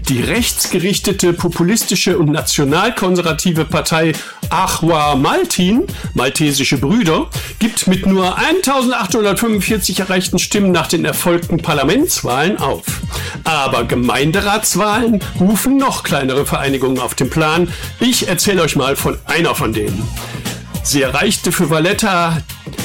Die rechtsgerichtete, populistische und nationalkonservative Partei Achwa Maltin, maltesische Brüder, gibt mit nur 1845 erreichten Stimmen nach den erfolgten Parlamentswahlen auf. Aber Gemeinderatswahlen rufen noch kleinere Vereinigungen auf den Plan. Ich erzähle euch mal von einer von denen. Sie erreichte für Valletta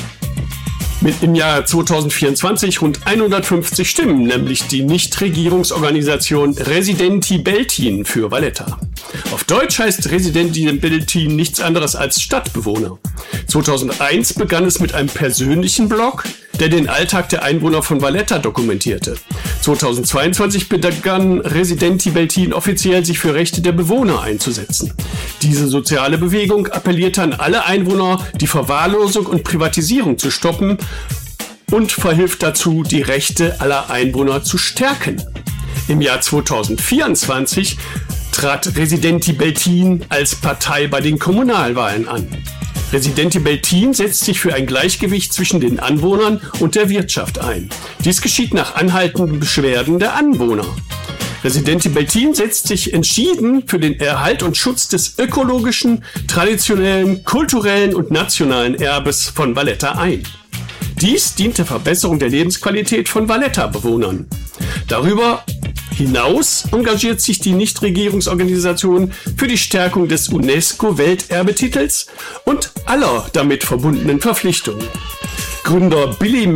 mit im Jahr 2024 rund 150 Stimmen, nämlich die Nichtregierungsorganisation Residenti Beltin für Valletta. Auf Deutsch heißt Residenti Beltin nichts anderes als Stadtbewohner. 2001 begann es mit einem persönlichen Blog, der den Alltag der Einwohner von Valletta dokumentierte. 2022 begann Residenti Beltin offiziell sich für Rechte der Bewohner einzusetzen. Diese soziale Bewegung appellierte an alle Einwohner, die Verwahrlosung und Privatisierung zu stoppen und verhilft dazu, die Rechte aller Einwohner zu stärken. Im Jahr 2024 trat Residenti Beltin als Partei bei den Kommunalwahlen an. Residenti Beltin setzt sich für ein Gleichgewicht zwischen den Anwohnern und der Wirtschaft ein. Dies geschieht nach anhaltenden Beschwerden der Anwohner. Residenti Beltin setzt sich entschieden für den Erhalt und Schutz des ökologischen, traditionellen, kulturellen und nationalen Erbes von Valletta ein. Dies dient der Verbesserung der Lebensqualität von Valletta-Bewohnern. Darüber hinaus engagiert sich die Nichtregierungsorganisation für die Stärkung des UNESCO-Welterbetitels und aller damit verbundenen Verpflichtungen. Gründer Billy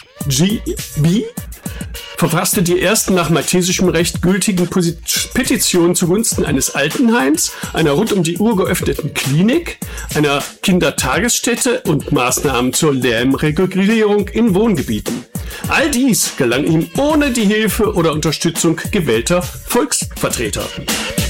McGee verfasste die ersten nach maltesischem Recht gültigen Petitionen zugunsten eines Altenheims, einer rund um die Uhr geöffneten Klinik, einer Kindertagesstätte und Maßnahmen zur Lärmregulierung in Wohngebieten. All dies gelang ihm ohne die Hilfe oder Unterstützung gewählter Volksvertreter.